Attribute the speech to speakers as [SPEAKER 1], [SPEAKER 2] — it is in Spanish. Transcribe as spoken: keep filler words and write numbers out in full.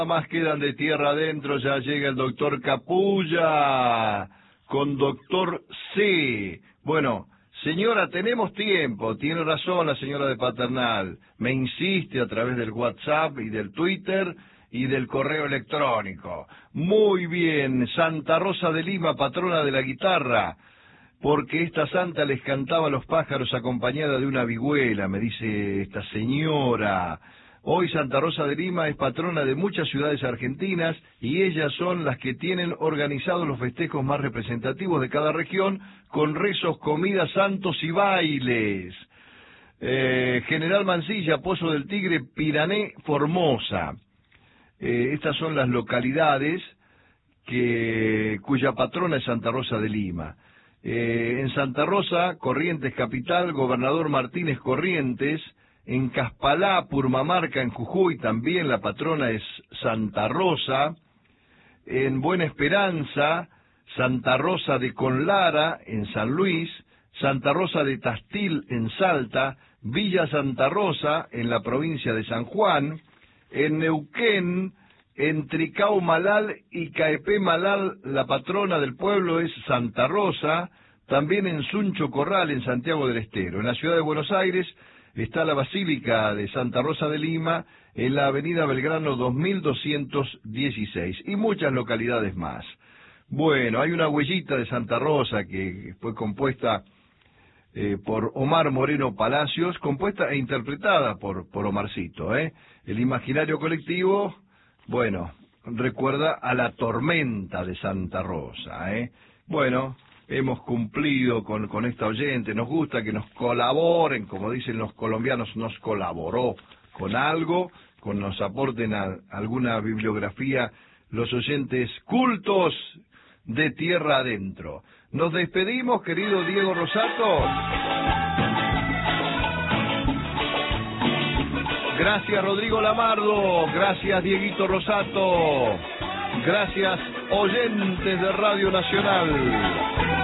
[SPEAKER 1] Más quedan de tierra adentro, ya llega el doctor Capulla con doctor C. Bueno, señora, tenemos tiempo, tiene razón la señora de Paternal, me insiste a través del WhatsApp y del Twitter y del correo electrónico. Muy bien, Santa Rosa de Lima, patrona de la guitarra, porque esta santa les cantaba a los pájaros acompañada de una vihuela, me dice esta señora. Hoy Santa Rosa de Lima es patrona de muchas ciudades argentinas y ellas son las que tienen organizados los festejos más representativos de cada región con rezos, comidas, santos y bailes. Eh, General Mansilla, Pozo del Tigre, Pirané, Formosa. Eh, estas son las localidades que, cuya patrona es Santa Rosa de Lima. Eh, en Santa Rosa, Corrientes Capital, Gobernador Martínez Corrientes. En Caspalá, Purmamarca, en Jujuy, también la patrona es Santa Rosa. En Buena Esperanza, Santa Rosa de Conlara, en San Luis. Santa Rosa de Tastil, en Salta. Villa Santa Rosa, en la provincia de San Juan. En Neuquén, en Tricao Malal y Caepé Malal, la patrona del pueblo es Santa Rosa. También en Suncho Corral, en Santiago del Estero. En la ciudad de Buenos Aires está la Basílica de Santa Rosa de Lima, en la avenida Belgrano dos mil doscientos dieciséis, y muchas localidades más. Bueno, hay una huellita de Santa Rosa que fue compuesta eh, por Omar Moreno Palacios, compuesta e interpretada por, por Omarcito, ¿eh? El imaginario colectivo, bueno, recuerda a la tormenta de Santa Rosa, ¿eh? Bueno, hemos cumplido con, con esta oyente, nos gusta que nos colaboren, como dicen los colombianos, nos colaboró con algo, con nos aporten a, alguna bibliografía los oyentes cultos de tierra adentro. Nos despedimos, querido Diego Rosato. Gracias, Rodrigo Lamardo. Gracias, Dieguito Rosato. Gracias, oyentes de Radio Nacional.